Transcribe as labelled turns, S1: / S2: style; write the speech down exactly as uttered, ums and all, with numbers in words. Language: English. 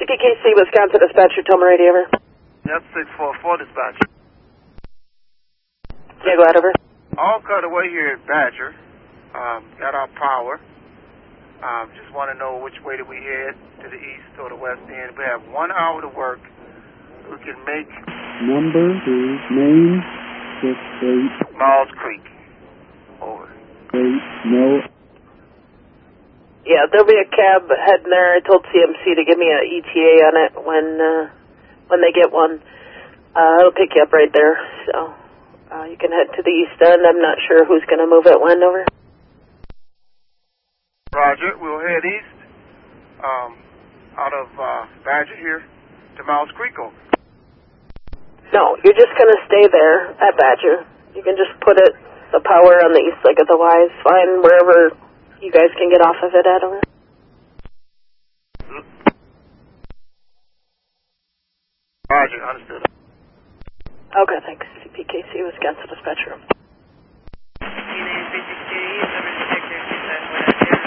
S1: C P K C, Wisconsin Dispatcher, Toma Radio, over.
S2: Yep, six four four Dispatcher.
S1: Yeah, go ahead, over.
S2: All cut away here at Badger. Um, got our power. Um, just want to know which way do we head, to the east or the west end. We have one hour to work. We can make...
S3: Number is nine six eight.
S2: Miles Creek. Over.
S3: Eight, no.
S1: Yeah, there'll be a cab heading there. I told C M C to give me an E T A on it when uh, when they get one. Uh, it'll pick you up right there. So uh, you can head to the east end. I'm not sure who's going to move it when, over.
S2: Roger, we'll head east um, out of uh, Badger here to Miles Creek, over.
S1: No, you're just going to stay there at Badger. You can just put it, the power on the east leg of the Y is fine, wherever you guys can get off of it at, over.
S2: Roger, understood.
S1: Okay, thanks. C P K C, Wisconsin Dispatcher.